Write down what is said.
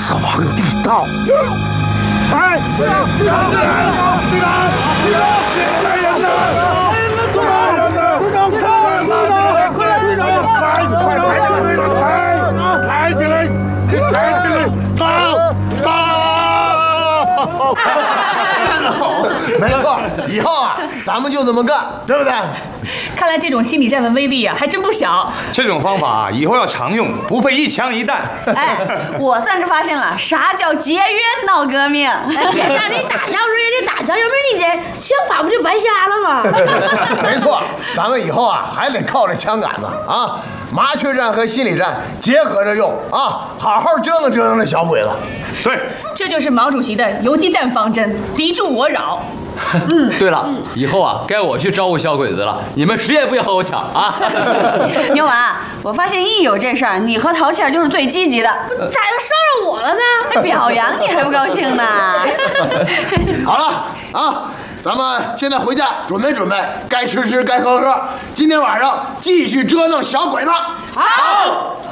死亡地道。 哎，队长，队长，队长，队长，来人呐！队长，队长，快来！快来！队长，抬起来！抬起来！抬起来！走！ 没错，以后啊，咱们就这么干，对不对？ 看来这种心理战的威力啊，还真不小。 这种方法啊，以后要常用，不费一枪一弹。 哎，我算是发现了啥叫节约闹革命。 现在你打小人家打小人，你这想法不就白瞎了吗？ 没错，咱们以后啊，还得靠这枪杆子啊，麻雀战和心理战结合着用啊，好好折腾折腾这小鬼子。 对， 这就是毛主席的游击战方针，敌驻我扰。 对了，以后啊，该我去招呼小鬼子了，你们谁也不要和我抢啊！ 牛娃，我发现一有这事儿，你和陶倩就是最积极的， 咋又捎上我了呢？ 表扬你还不高兴呢？ 好了啊，咱们现在回家准备准备，该吃吃，该喝喝。今天晚上继续折腾小鬼子。 好。